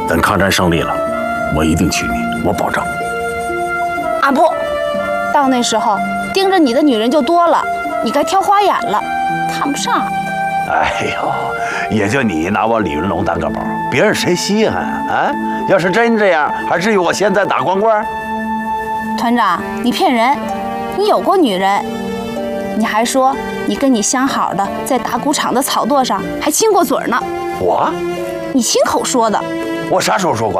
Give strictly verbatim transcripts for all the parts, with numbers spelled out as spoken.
等抗战胜利了，我一定娶你，我保证。 啊不，到那时候盯着你的女人就多了，你该挑花眼了，看不上。 哎呦，也就你拿我李云龙当个宝，别人谁稀罕啊？要是真这样，还至于我现在打光棍？ 团长，你骗人，你有过女人，你还说你跟你相好的在打谷场的草垛上还亲过嘴呢。 我？ 你亲口说的。 我啥时候说过？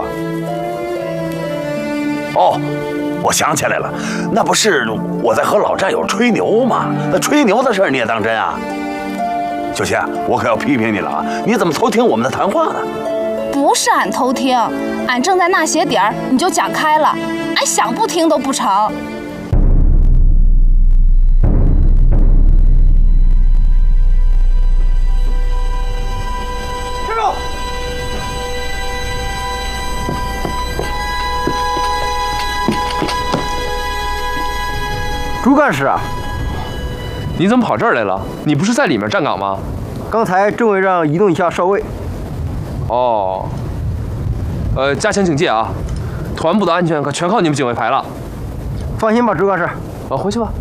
哦，我想起来了，那不是我在和老战友吹牛吗？那吹牛的事你也当真啊？秀琴，我可要批评你了啊！你怎么偷听我们的谈话呢？ 不是俺偷听，俺正在那些点儿你就讲开了，俺想不听都不成。 师傅，朱干事啊， 你怎么跑这儿来了？你不是在里面站岗吗？ 刚才政委让移动一下哨位。 哦，呃，加强警戒啊！团部的安全可全靠你们警卫排了。 放心吧，朱干事。 啊，回去吧。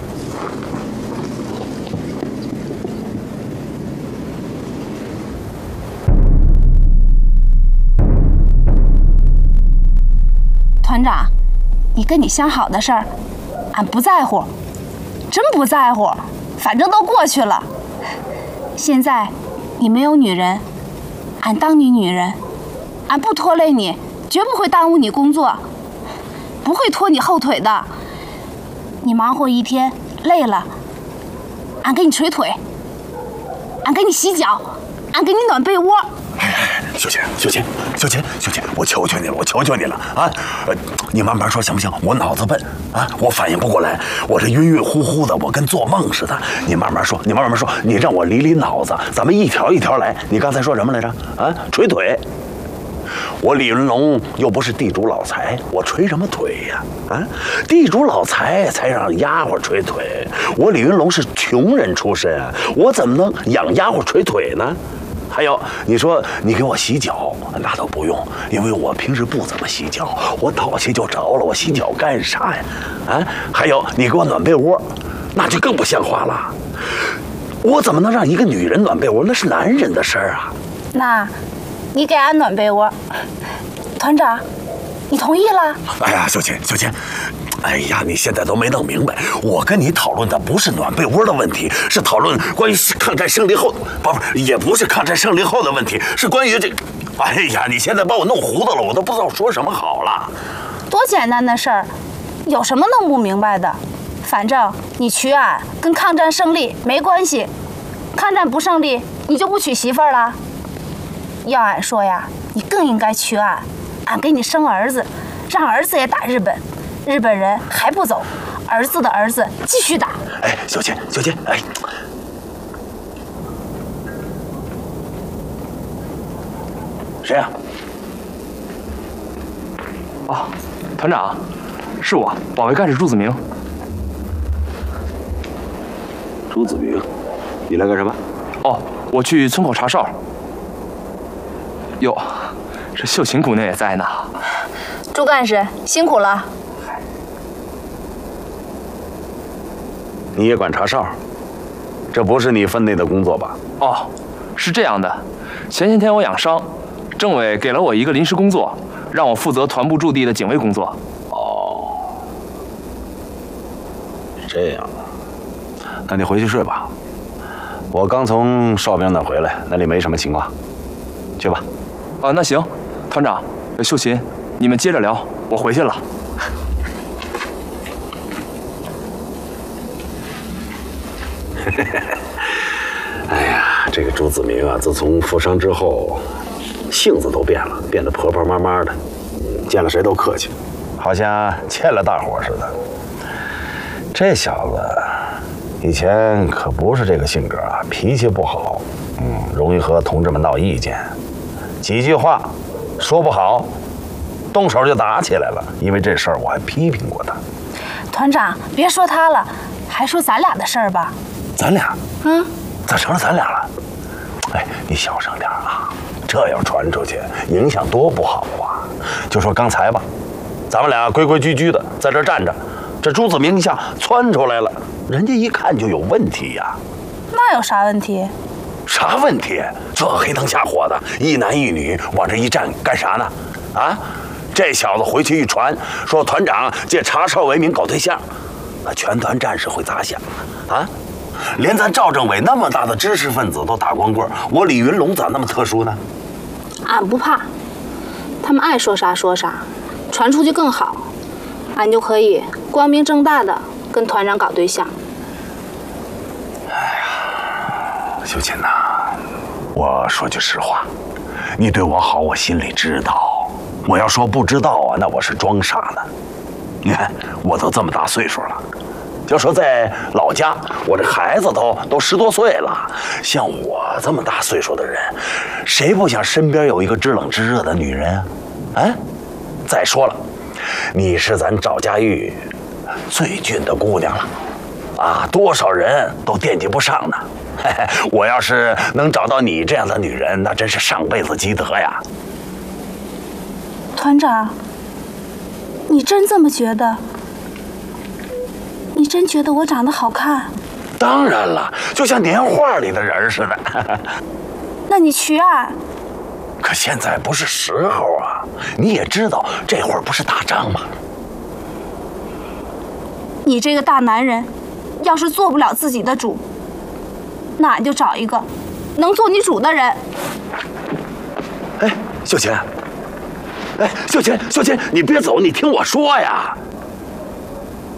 团长，你跟你相好的事儿，俺不在乎，真不在乎，反正都过去了。现在你没有女人，俺当你女人，俺不拖累你，绝不会耽误你工作，不会拖你后腿的。你忙活一天累了，俺给你捶腿，俺给你洗脚，俺给你暖被窝。 哎，秀琴，秀琴，秀琴，秀琴，我求求你了，我求求你了啊！呃，你慢慢说行不行？我脑子笨啊，我反应不过来，我这晕晕乎乎的，我跟做梦似的。你慢慢说，你慢慢说，你让我理理脑子，咱们一条一条来。你刚才说什么来着？啊，捶腿。我李云龙又不是地主老财，我捶什么腿呀？啊，地主老财才让丫鬟捶腿，我李云龙是穷人出身，我怎么能养丫鬟捶腿呢？还有，你说你给我洗脚，那倒不用，因为我平时不怎么洗脚，我倒气就着了，我洗脚干啥呀？啊，还有你给我暖被窝，那就更不像话了。我怎么能让一个女人暖被窝？那是男人的事儿啊。 那，你给俺暖被窝，团长，你同意了？ 哎呀，秀琴，秀琴。哎呀，你现在都没弄明白，我跟你讨论的不是暖被窝的问题，是讨论关于抗战胜利后，不不，也不是抗战胜利后的问题，是关于这。哎呀，你现在把我弄糊涂了，我都不知道说什么好了。 多简单的事儿，有什么弄不明白的？反正你娶俺跟抗战胜利没关系，抗战不胜利，你就不娶媳妇儿了。要俺说呀，你更应该娶俺，俺给你生儿子，让儿子也打日本。日本人还不走，儿子的儿子继续打。 哎，秀琴，秀琴，哎，谁呀？ 啊，团长，是我，保卫干事朱子明。 朱子明，你来干什么？ 哦，我去村口查哨。哟，这秀琴姑娘也在呢。 朱干事辛苦了。 你也管查哨？这不是你分内的工作吧？ 哦，是这样的，前些天我养伤，政委给了我一个临时工作，让我负责团部驻地的警卫工作。 哦，这样啊，那你回去睡吧。我刚从哨兵那回来，那里没什么情况，去吧。 啊，那行，团长，秀琴，你们接着聊，我回去了。 哎呀，这个朱子明啊，自从负伤之后，性子都变了，变得婆婆妈妈的，见了谁都客气，好像欠了大伙似的。这小子以前可不是这个性格啊，脾气不好，嗯，容易和同志们闹意见，几句话说不好，动手就打起来了。因为这事儿我还批评过他。 团长，别说他了，还说咱俩的事儿吧。 咱俩？ 嗯， 咋成了咱俩了？哎，你小声点啊！ 这要传出去，影响多不好啊！就说刚才吧，咱们俩规规矩矩的在这站着，这朱子明一下窜出来了，人家一看就有问题呀。 那有啥问题？ 啥问题？这黑灯瞎火的，一男一女往这一站干啥呢？啊，这小子回去一传，说团长借查哨为名搞对象，那全团战士会咋想啊？连咱赵政委那么大的知识分子都打光棍，我李云龙咋那么特殊呢？ 俺不怕，他们爱说啥说啥，传出去更好，俺就可以光明正大的跟团长搞对象。 秀琴呐，我说句实话，你对我好，我心里知道。我要说不知道啊，那我是装傻的。你看，我都这么大岁数了，要说在老家，我这孩子都都十多岁了。像我这么大岁数的人，谁不想身边有一个知冷知热的女人啊？啊！再说了，你是咱赵家峪最俊的姑娘了，啊，多少人都惦记不上呢。嘿嘿，我要是能找到你这样的女人，那真是上辈子积德呀。 团长，你真这么觉得？你真觉得我长得好看？ 当然了，就像年画里的人似的。 那你娶俺？ 可现在不是时候啊！你也知道，这会儿不是打仗吗？ 你这个大男人，要是做不了自己的主，那俺就找一个能做你主的人。 哎，秀琴，哎，秀琴，秀琴，你别走，你听我说呀！